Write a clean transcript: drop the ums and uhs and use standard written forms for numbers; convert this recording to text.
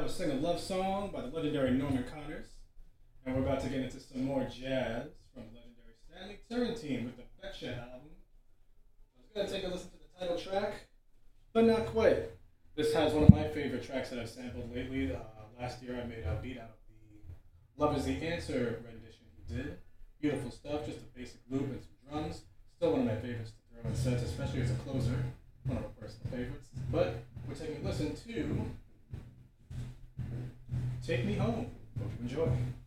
to sing a love song by the legendary Norman Connors. And we're about to get into some more jazz from the legendary Stanley Turrentine with the Betcha album. I was going to take a listen to the title track, but not quite. This has one of my favorite tracks that I've sampled lately. Last year I made a beat out of the Love is the Answer rendition he did. Beautiful stuff, just a basic loop and some drums. Still one of my favorites to throw in sets, especially as a closer. One of my personal favorites. But we're taking a listen to Take Me Home. Hope you enjoy.